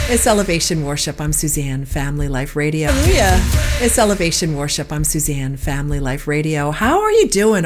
It's Elevation Worship. I'm Suzanne, Family Life Radio. Hallelujah. It's Elevation Worship. I'm Suzanne, Family Life Radio. How are you doing?